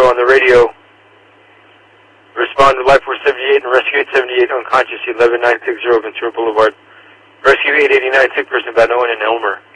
on the radio. Respond to Life Force 78 and Rescue 878 unconscious 11960 Ventura Boulevard. Rescue 889, sick person about Owen and Elmer.